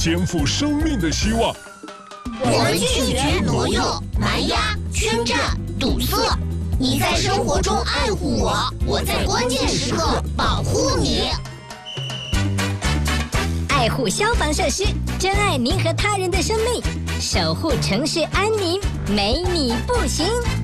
肩负生命的希望。 我们拒绝挪用、蛮压、圈占、堵塞。你在生活中爱护我，我在关键时刻保护你。 爱护消防设施，珍爱您和他人的生命，守护城市安宁，没你不行。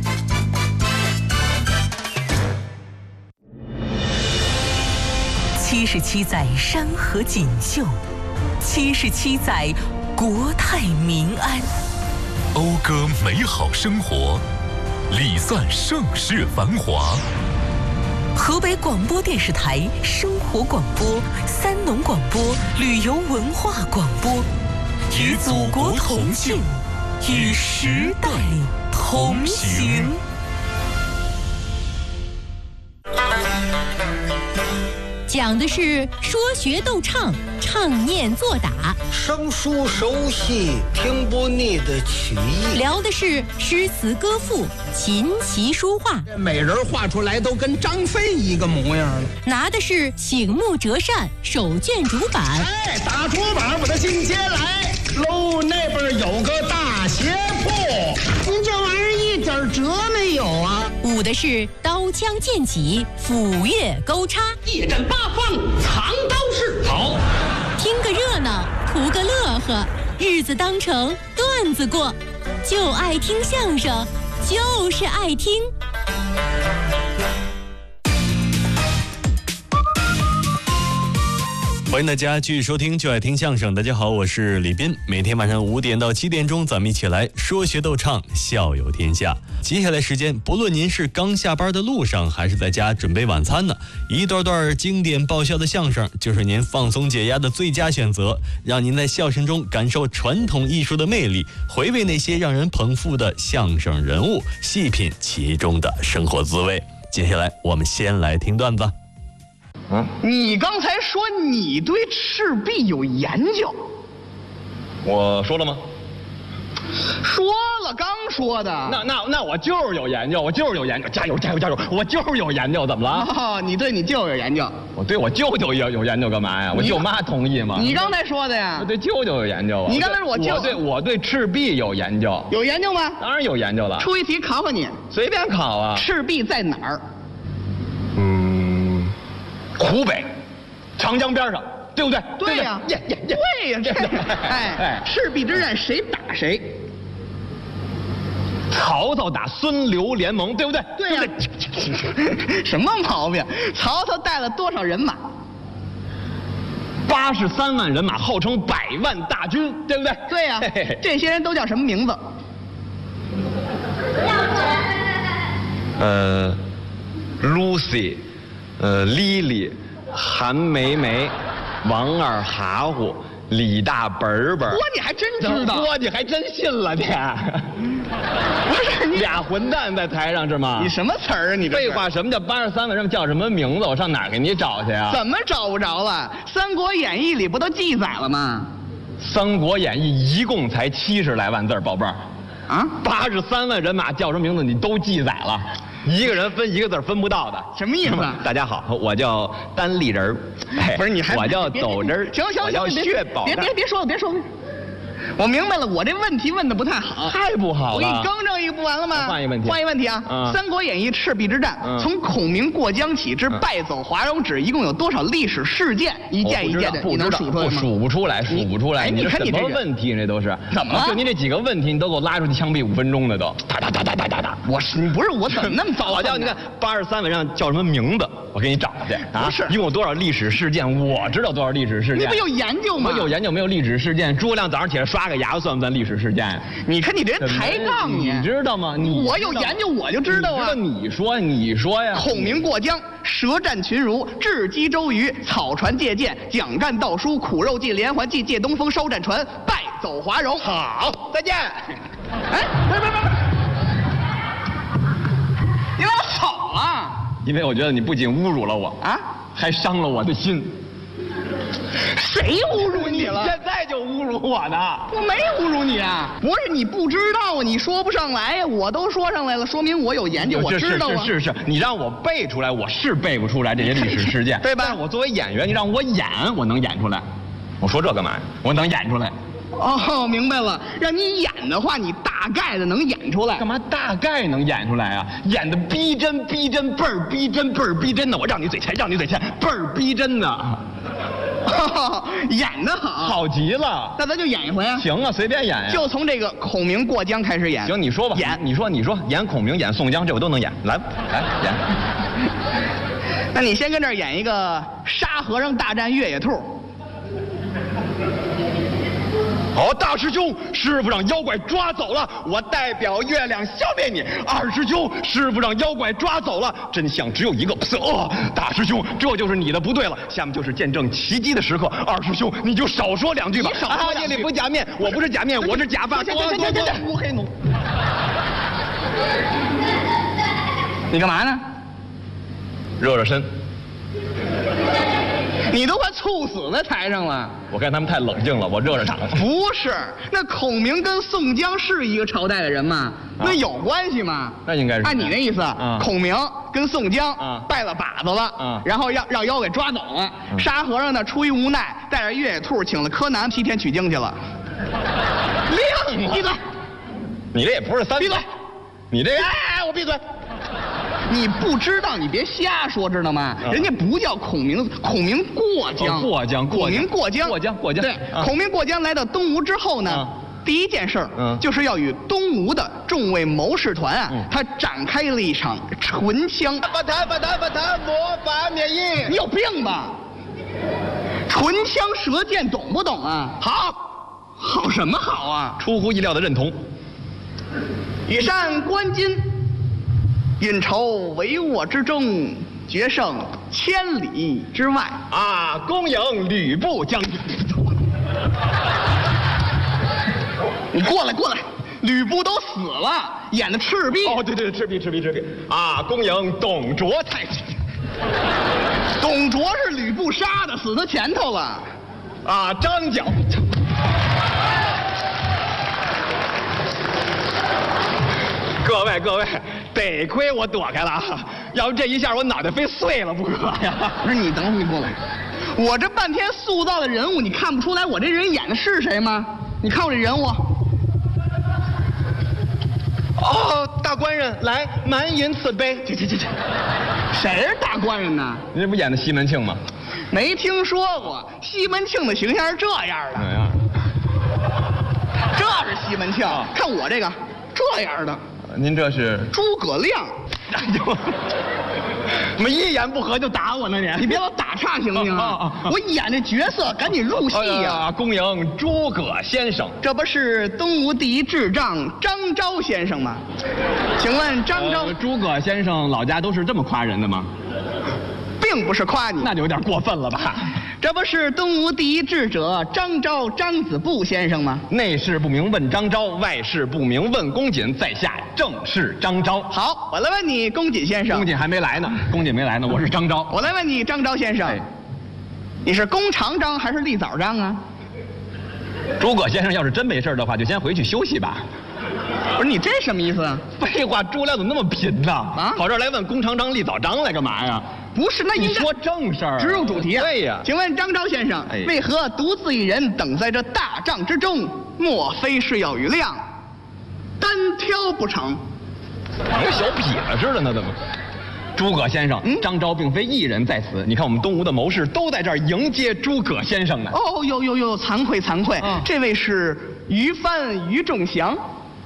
77载山河锦绣，77载国泰民安， 讴歌美好生活，礼赞盛世繁华。 河北广播电视台生活广播、三农广播、旅游文化广播，与祖国同庆，与时代同行。 讲的是说学逗唱，唱念做打， 生疏熟悉，听不腻的曲艺。 聊的是诗词歌赋，琴棋书画。 美人画出来都跟张飞一个模样了。 拿的是醒目折扇，手卷主板。 哎，打出板，我的进阶来喽！那边有个大鞋铺，您这玩意儿一点辙没有啊！ 舞的是刀枪剑戟，斧钺钩叉， 一阵八方藏刀式。好， 听个热闹，图个乐呵，日子当成段子过，就爱听相声，就是爱听。 欢迎大家继续收听就爱听相声。大家好，我是李斌。每天晚上5点到7点钟，咱们一起来说学逗唱，笑有天下。接下来时间，不论您是刚下班的路上，还是在家准备晚餐呢，一段段经典爆笑的相声就是您放松解压的最佳选择，让您在笑声中感受传统艺术的魅力，回味那些让人捧腹的相声人物，细品其中的生活滋味。接下来我们先来听段子。 你刚才说你对赤壁有研究， 我说了吗？ 说了，刚说的。 那我就是有研究，我就是有研究，加油加油加油！我就是有研究，怎么了？ 哦，你对你舅有研究。 我对我舅舅有研究干嘛呀？我舅妈同意吗？ 你刚才说的呀。 我对舅舅有研究啊。 你刚才是我舅。 我对赤壁有研究。 有研究吗？ 当然有研究了。 出一题考考你。 随便考啊。 赤壁在哪儿？ 湖北，长江边上，对不对？ 对呀，对呀，这哎，赤壁之战谁打谁？ 曹操打孙刘联盟，对不对？ 对呀。什么毛病？曹操带了多少人马 ？83万人马，号称100万大军，对不对？ 对呀。这些人都叫什么名字 ？Lucy。丽丽、韩梅梅、王二哈乎、李大本本。 你还真知道？ 你还真信了你？ 不是你俩混蛋在台上是吗？ 你什么词儿啊？你这废话，什么叫83万人叫什么名字？我上哪儿给你找去啊？ 怎么找不着了？《三国演义》里不都记载了吗？ 《三国演义》一共才70来万字，宝贝儿。啊，83万人马叫什么名字你都记载了。一个人分一个字分不到的， 什么意思？ 大家好，我叫单立人不是你还我叫斗人行， 我叫血宝。 别说了。我明白了，我这问题问的不太好， 太不好了。 我给你更正一个，不完了吗？ 换一个问题啊！《三国演义》赤壁之战，从孔明过江起至败走华容止，一共有多少历史事件？一件一件的，你能数出来吗？ 数不出来。 你看你这什么问题？这都是怎么了？ 就您这几个问题，你都给我拉出去枪毙5分钟的都。打。 你不是我怎么那么糟？ 我叫你看83万人叫什么名字？我给你找去啊！ 不是， 一共有多少历史事件？我知道多少历史事件。 你不有研究吗？ 我有研究，没有历史事件。诸葛亮早上起来刷个牙算不算历史事件？ 你看你这人抬杠你知道吗？ 我有研究我就知道啊。 你说呀。 孔明过江，舌战群儒，智击周瑜，草船借箭，蒋干盗书，苦肉计，连环计，借东风，烧战船，败走华容。 好，再见。 哎，别！你怎么跑了？ 因为我觉得你不仅侮辱了我啊，还伤了我的心。 谁侮辱你了？ 现在就侮辱我呢？ 我没侮辱你啊！不是你不知道啊，你说不上来呀，我都说上来了，说明我有研究，我知道啊。 是，你让我背出来，我是背不出来这些历史事件， 对吧？ 但是我作为演员，你让我演，我能演出来。 我说这干嘛呀？我能演出来。 哦，明白了，让你演的话，你大概的能演出来。 干嘛大概能演出来啊？演的逼真，倍儿逼真，倍儿逼真的。我让你嘴欠，倍儿逼真的。 演得好， 好极了。 那咱就演一回啊。 行啊，随便演呀。 就从这个孔明过江开始演。 行，你说吧。 演， 你说，演孔明，演宋江，这我都能演。来演。 那你先跟这儿演一个沙和尚大战越野兔。 好，大师兄，师傅让妖怪抓走了，我代表月亮消灭你。二师兄，师傅让妖怪抓走了，真相只有一个。大师兄，这就是你的不对了。下面就是见证奇迹的时刻。二师兄，你就少说两句吧。夜里不假面，我不是假面，我是假发。 乌黑奴。你干嘛呢？ 热身。 你都快猝死在台上了。 我看他们太冷静了，我热场。 不是，那孔明跟宋江是一个朝代的人吗？那有关系吗？ 那应该是。 按你那意思，孔明跟宋江拜了把子了，然后让妖给抓走了。沙和尚呢，出于无奈，带着越野兔请了柯南西天取经去了。 亮， 闭嘴！ 你这也不是三。 闭嘴！ 你这我闭嘴！你不知道，你别瞎说，知道吗？人家不叫孔明，孔明过江，孔明过江。对，孔明过江来到东吴之后呢，第一件事儿，就是要与东吴的众位谋士团啊，他展开了一场唇枪。 法坛，魔法免疫。 你有病吧？唇枪舌剑懂不懂啊？好什么好啊？ 出乎意料的认同。 羽扇纶巾。运筹帷幄之中，决胜千里之外。 恭迎吕布将军。 你过来，吕布都死了，演的赤壁。 对，赤壁。恭迎董卓太君。 董卓是吕布杀的，死他前头了。 张角。各位，得亏我躲开了啊！要不这一下我脑袋飞碎了不可呀！ 不是你等会儿，你过来。我这半天塑造的人物，你看不出来我这人演的是谁吗？你看我这人物。 大官人来，满饮此杯。 这，谁是大官人呢？ 你这不演的西门庆吗？ 没听说过，西门庆的形象是这样的。这是西门庆，看我这个这样的。 您这是诸葛亮。 怎么一言不合就打我呢你？ 你别老打岔行不行啊？我演这角色赶紧入戏呀！ 恭迎诸葛先生。 这不是东吴第一智障张昭先生吗？请问张昭， 诸葛先生老家都是这么夸人的吗？ 并不是夸你， 那就有点过分了吧？ 这不是东吴第一智者张昭张子布先生吗？ 内事不明问张昭，外事不明问公瑾，在下正是张昭。 好，我来问你，公瑾先生。 公瑾还没来呢，我是张昭。 我来问你，张昭先生，你是弓长张还是立早张啊？ 诸葛先生要是真没事的话，就先回去休息吧。 不是你这什么意思啊？ 废话，诸葛亮怎么那么贫呢？跑这儿来问弓长张立早张来干嘛呀？ 不是，那你说正事儿， 直入主题啊。 对呀， 请问张昭先生，为何独自一人等在这大帐之中？莫非是要与亮单挑不成？ 跟小痞子似的呢，怎么？诸葛先生，张昭并非一人在此。你看，我们东吴的谋士都在这儿迎接诸葛先生呢。 有，惭愧。这位是于帆、于仲祥。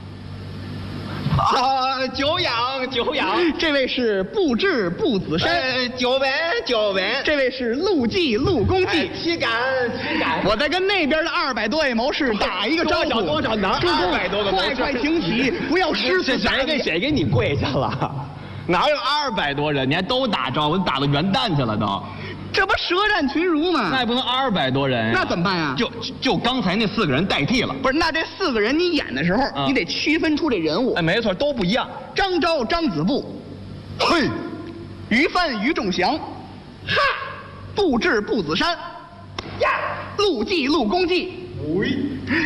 久仰。 这位是步智步子山。 久闻。 这位是陆绩陆公绩。 岂敢。 我在跟那边的200多位谋士打一个招呼。 多少呢？200多个谋士。 快请起，不要失此。 谁给你跪下了？哪有200多人？你还都打招呼，打到元旦去了都。 这不舌战群儒吗？ 那也不能200多人。 那怎么办呀？ 就刚才那4个人代替了。 不是，那这4个人你演的时候，你得区分出这人物。 没错，都不一样。 张昭张子布，嘿，于帆于仲祥，哈，步智步子山，呀，陆绩陆公绩。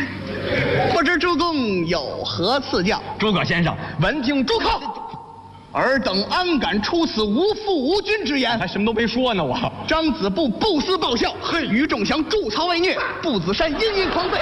不知诸公有何赐教？ 诸葛先生，闻听诸口。 尔等安敢出此无父无君之言？ 还什么都没说呢，我。 张子布不思报效，与仲祥筑巢为虐，步子山殷殷狂吠，